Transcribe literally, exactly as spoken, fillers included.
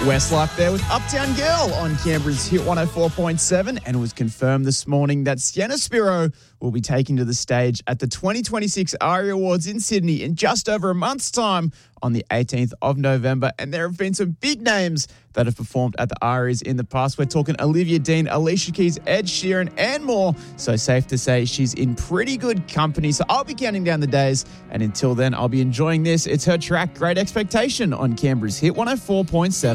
Westlife there with Uptown Girl on Canberra's Hit one oh four point seven, and it was confirmed this morning that Sienna Spiro will be taken to the stage at the twenty twenty-six ARIA Awards in Sydney in just over a month's time on the eighteenth of November. And there have been some big names that have performed at the ARIAs in the past. We're talking Olivia Dean, Alicia Keys, Ed Sheeran, and more. So safe to say she's in pretty good company. So I'll be counting down the days, and until then, I'll be enjoying this. It's her track, Great Expectation, on Canberra's Hit one oh four point seven.